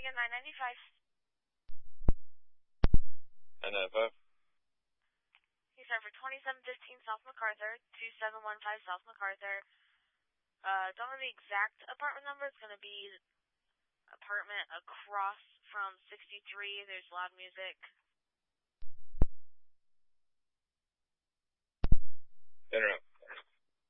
again, 995. 995. He's there for 2715 South MacArthur, 2715 South MacArthur. Don't know the exact apartment number. It's going to be apartment across from 63. There's loud music. Interrupt.